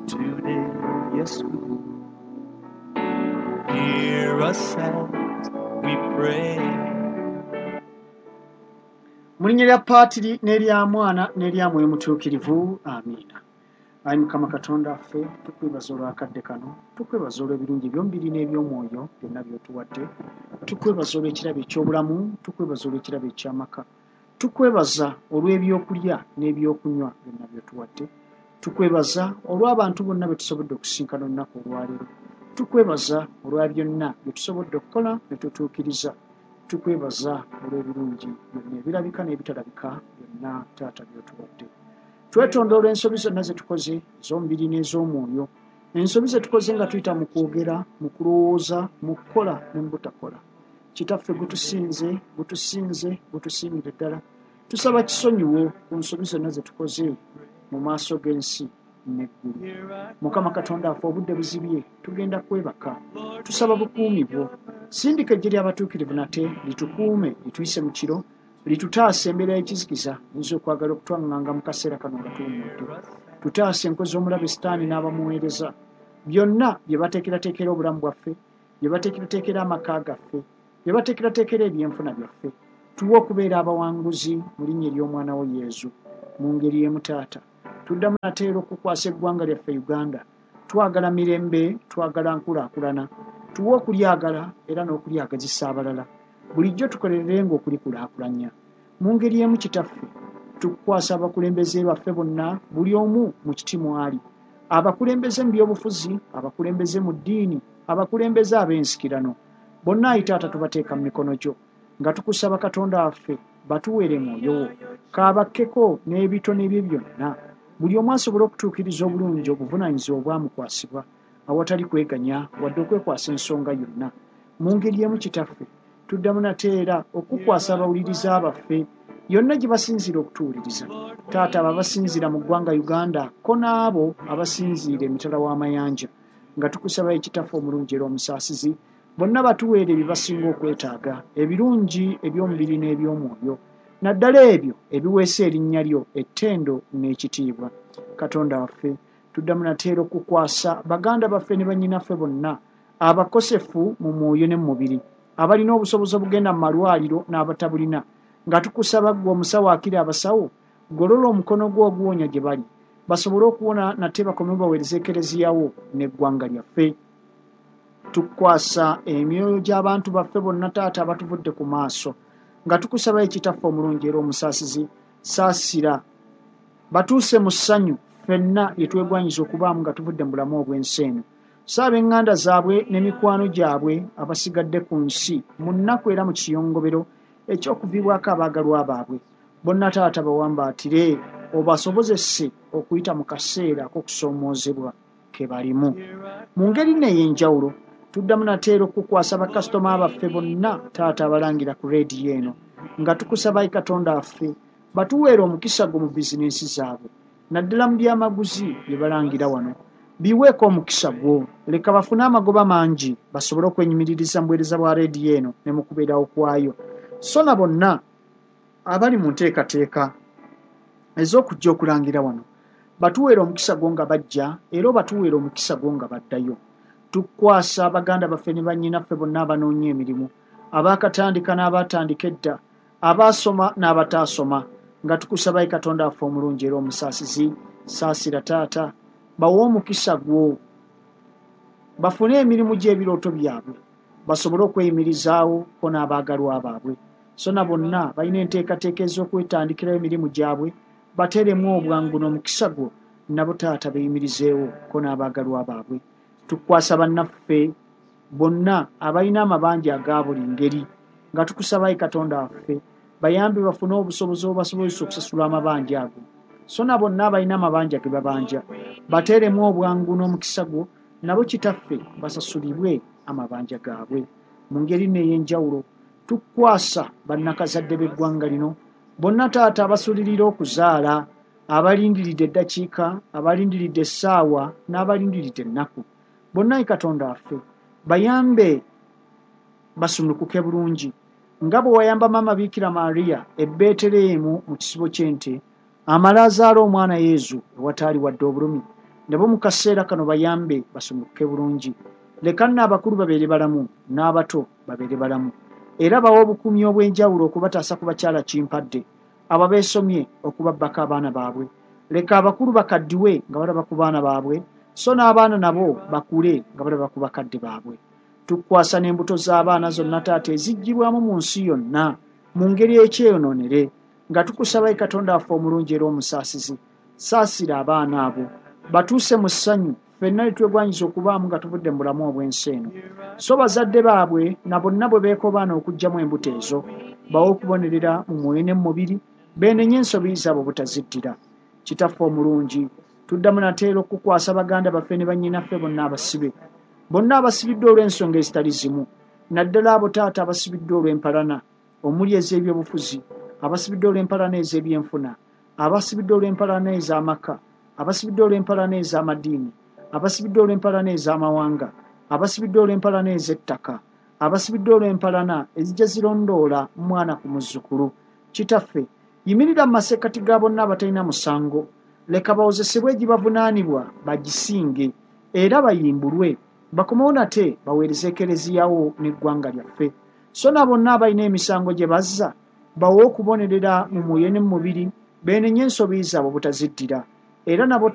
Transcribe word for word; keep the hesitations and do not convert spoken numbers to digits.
today. Yes, we do. Hear us as we pray. Mu linnya lya Paatiri n'erya Mwana n'erya Mwoyo Mutuukirivu, amiina. Ayi Mukama Katonda waffe, tukwebaza olw'akadde kano, tukwebaza olw'ebirungi by'omubiri n'eby'omwoyo byonna by'otuwadde, tukwebaza olw'ekirabo eky'obulamu, tukwebaza olw'ekirabo eky'amaka, tukwebaza olw'ebyokulya n'ebyokunywa byonna by'otuwadde, tukwebaza olw'abantu bonna be tusobodde okusinkana olunaku olwaleero, tukwebaza olwa byonna bye tusobodde okukola ne tutuukiriza, tukwebaza olw'ebirungi byonna ebirabika n'ebitalabika byonna Taata by'otuwadde. Twetondola ensobi zonna ze tukoze ez'omubiri n'ez'omwoyo, ensobi ze tukoze nga tuyita mu kwogera, mu kulowooza, mu kukola ne mu butakola. Kitaffe gutusinze, gutusinze, gutusiimire ddala. Tusaba kisonyiwo ku nsobi zonna ze tukoze mu maaso g'ensi n'eggulu. Mukama Katonda waffe, obudde buzibye, tugenda kwebaka. Tusaba bukuumi bwo. Sindika eggye ly'abatuukirivu nate litukuume, lituyise mu kiro, litutaase embeera y'ekizikiza nyiza okwagala okutwaŋŋanga mu kaseera kano nga tuwummudde. Tutaase enkozi z'omulabe Sitaani n'abamuweereza, byonna bye bateekerateekera obulamu bwaffe, bye bateekerateekera amaka gaffe, bye bateekerateekera ebyenfuna byaffe. Tuwe okubeera abawanguzi mu linnya ery'Omwana wo Yesu. Mu ngeri y'emu Taata, tuddamu nate era okukwasa eggwanga lyaffe Uganda. Twagala mirembe, twagala nkulaakulana. Tuwe okulyagala era n'okulyagazisa abalala. Bulijjo tukolerenga okulikulaakulanya. Mu ngeri y'emu Kitaffe, tukwasa abakulembeze baffe bonna, buli omu mu kiti mwali. Abakulembeze mu byobufuzi, abakulembeze mu ddiini, abakulembeze ab'ensikirano. Bonna Ayi Taata tubateeka mu mikono gyo, nga tukusaba Katonda waffe batuweere mwoyo wo. Kaabakkeko n'ebitono ebye byonna. Buli omu asobole okutuukiriza obulungi obuvunaanyizibwa obwamukwasibwa, awatali kweganya wadde okwekwasa ensonga yonna. Mu ngeri y'emu Kitaffe, tuddamu nate era okukwasa abawuliriza baffe yonna gye basinziira okutuwuliriza. Taata, abo abasinziira mu ggwanga Uganda ko n'abo abasinziira emitala w'amayanja, nga tukusaba Ekitaffe omulungi era omusaasizi, bonna batuweere bye basinga okwetaaga, ebirungi eby'omubiri n'eby'omwoyo, naddala ebyo ebiweesa erinnya lyo ettendo n'ekitiibwa. Katonda waffe, tuddamu nate era okukwasa baganda baffe ne bannyinaffe bonna abakosefu mu mwoyo ne mu mubiri, abalina obusobozi obugenda mu malwaliro n'abatabulina, nga tukusaba ggwe omusawo akira abasawo, golola omukono gwo oguwonya gye bali, basobole okuwona nate bakome baweereza ekereziya wo n'eggwanga lyaffe. Tukwasa emyoyo gy'abantu baffe bonna Taata abatuvudde ku maaso, nga tukusaba Ekitaffe omulungi era omusaasizi, saasira batuuse mu ssanyu ffenna lye twegwanyiza okubaamu nga tuvudde mu bulamu obw'ensi eno. Saaba eŋŋanda zaabwe ne mikwano gyabwe abasigadde ku nsi mu nnaku era mu kiyongobero eky'okuviibwako abaagalwa baabwe. Bonna Taata bawambaatire, obasobozese okuyita mu kaseera k'okusoomoozebwa ke balimu. Mu ngeri n'ey'enjawulo, tuddamu nate era okukwasa bakasitoma baffe bonna Taata abalangira ku leediyo eno, nga tukusaba Ayi Katonda waffe batuweere omukisa gwo mu bizinensi zaabwe, naddala mu byamaguzi bye balangira wano. Biweeko omukisa gwo, leka bafune amagoba mangi basobole okwenyimiririza mu buweereza bwa leediyo eno ne mu kubeerawo kwayo. So na bonna abali mu nteekateeka ez'okujja okulangira wano, batuweere omukisa gwo nga bajja era batuweere omukisa gwo nga baddayo. Tukwasa abaganda baffe ne bannyinaffe bonna abanoonya emirimu, abaakatandika n'abaatandika edda, abaasoma n'abataasoma, nga tukusaba Ayi Katonda waffe omulungi era omusaasizi, saasira Taata, bawe omukisa gwo, bafune emirimu gy'ebirooto byabwe, basobole okweyimirizaawo ko n'abaagalwa baabwe. So na bonna balina enteekateeka ez'okwetandikirawo emirimu gyabwe, bateeremu obwangu n'omukisa gwo, nabo Taata beeyimirizeewo ko n'abaagalwa baabwe. Tukwasa bannaffe bonna abalina amabanja aga buli ngeri, nga tukusaba Ayi Katonda waffe bayambe bafune obusobozi obubasobozesa okusasula amabanja ago. So na bonna abalina amabanja ge babanja, bateeremu obwangu n'omukisa gwo, nabo Kitaffe basasulibwe amabanja gaabwe. Mu ngeri n'ey'enjawulo, tukwasa bannakazadde b'eggwanga lino bonna Taata abasulirira okuzaala, abalindiridde eddakiika, abalindiridde essaawa n'abalindiridde ennaku. Bonna Ayi Katonda waffe bayambe basumulukuke bulungi, nga bwe wayamba Maama Biikira Maria e Beeterehemu mu kisibo ky'ente, amala azaala omwana Yezu ewataali wadde obulumi. ne bo mu kaseera kano bayambe basumuke bulungi. Leka n'abakulu babeere balamu n'abato babeere balamu, era bawa obukuumi obw'enjawulo okubataasa ku bakyala kimpadde abo beesomye okubabbako abaana baabwe. Leka abakulu bakaddiwe nga balaba ku baana baabwe, so n'abaana nabo bakule nga balaba ku bakadde baabwe. Tukwasa n'embuto z'abaana zonna taata eziggyibwamu mu nsi yonna mu ngeri ekyeyonoonere, nga tukusaba Katonda waffe omulungi era omusaasizi, saasira abaana abo batuuse mu ssanyu ffenna litwegwanyiza okubaamu nga tuvudde mu bulamu obw'ensi eno. So bazadde baabwe na bonna bwe beekobaana okuggyamu embuto ezo, bawe okubonerera mu mwoyo ne mu mubiri, beenenye ensobi zaabwe butaziddira. Kitaffe omulungi, tuddamu nateera okukwasa baganda baffe ne bannyinaffe bonna abasibe, bonna abasibiddwe olw'ensonga ezitali zimu, naddala abo taata abasibiddwe olw'empalana omuli ez'ebyobufuzi, abasibiddwe olw'empalana ez'ebyenfuna, abasibiddwe olw'empalana ez'amaka, abasibiddwe olw'empalana ez'amadiini, abasibiddwe olw'empalana ez'amawanga, abasibiddwe olw'empalana ez'ettaka, abasibiddwe olw'empalana ezijja zirondoola mwana ku muzzukulu. Kitaffe, yimirira mu masekkati ga bonna abatalina musango, leka bawozesebwe egibavunaanibwa bagisinge era bayimbulwe, bakomewo nate baweereze ekereziyawo n'eggwanga lyaffe. So na bonna abalina emisango gye bazza, bawe okubonerera mu mwoyo ne mu mubiri, beenenye ensobi zaabwe butaziddira, era nabo